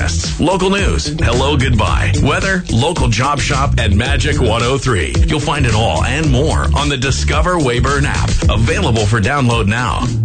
contests, local news, hello goodbye, weather, local job shop, and Magic 103. You'll find it all and more on the Discover Wayburn app, available for download now.